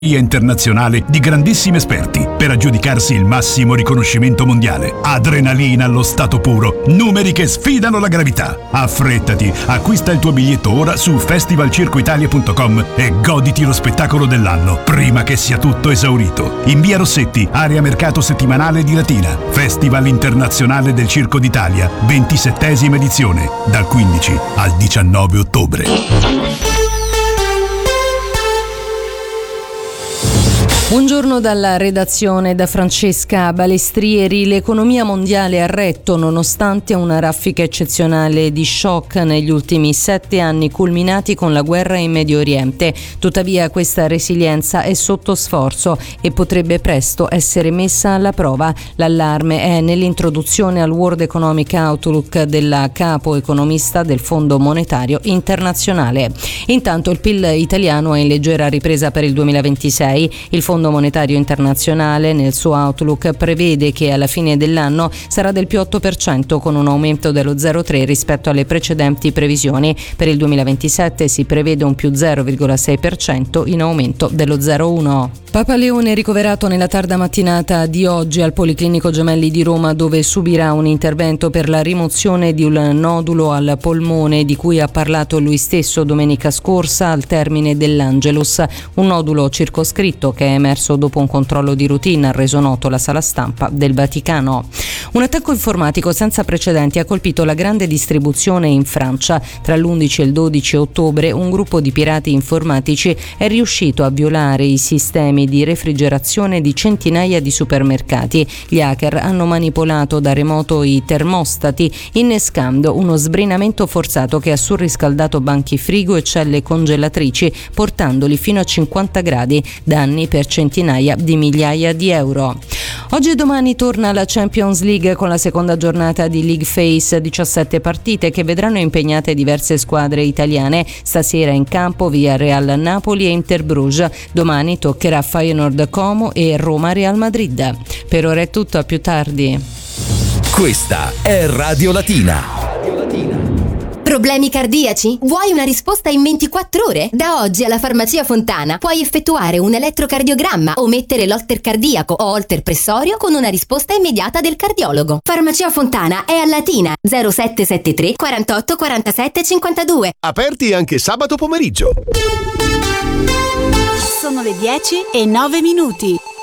internazionale di grandissimi esperti per aggiudicarsi il massimo riconoscimento mondiale. Adrenalina allo stato puro, numeri che sfidano la gravità. Affrettati, acquista il tuo biglietto ora su festivalcircoitalia.com e goditi lo spettacolo dell'anno prima che sia tutto esaurito. In via Rossetti, area mercato settimanale di Latina. Festival internazionale del Circo d'Italia, 27ª edizione, dal 15 al 19 ottobre. Buongiorno dalla redazione, da Francesca Balestrieri. L'economia mondiale ha retto nonostante una raffica eccezionale di shock negli ultimi 7 anni culminati con la guerra in Medio Oriente. Tuttavia questa resilienza è sotto sforzo e potrebbe presto essere messa alla prova. L'allarme è nell'introduzione al World Economic Outlook della capo economista del Fondo Monetario Internazionale. Intanto il PIL italiano è in leggera ripresa per il 2026. Il Fondo Monetario Internazionale nel suo outlook prevede che alla fine dell'anno sarà del più 8% con un aumento dello 0,3 rispetto alle precedenti previsioni. Per il 2027 si prevede un più 0,6% in aumento dello 0,1. Papa Leone ricoverato nella tarda mattinata di oggi al Policlinico Gemelli di Roma, dove subirà un intervento per la rimozione di un nodulo al polmone di cui ha parlato lui stesso domenica scorsa al termine dell'Angelus, un nodulo circoscritto che è emerso dopo un controllo di routine, ha reso noto la sala stampa del Vaticano. Un attacco informatico senza precedenti ha colpito la grande distribuzione in Francia. Tra l'11 e il 12 ottobre un gruppo di pirati informatici è riuscito a violare i sistemi di refrigerazione di centinaia di supermercati. Gli hacker hanno manipolato da remoto i termostati, innescando uno sbrinamento forzato che ha surriscaldato banchi frigo e celle congelatrici, portandoli fino a 50 gradi, danni per centinaia di migliaia di euro. Oggi e domani torna la Champions League con la seconda giornata di League Phase, 17 partite che vedranno impegnate diverse squadre italiane. Stasera in campo Villarreal Napoli e Inter Bruges. Domani toccherà Feyenoord Como e Roma Real Madrid. Per ora è tutto, a più tardi. Questa è Radio Latina. Problemi cardiaci? Vuoi una risposta in 24 ore? Da oggi alla Farmacia Fontana puoi effettuare un elettrocardiogramma o mettere l'holter cardiaco o holter pressorio con una risposta immediata del cardiologo. Farmacia Fontana è a Latina, 0773 48 47 52. Aperti anche sabato pomeriggio. Sono le 10:09.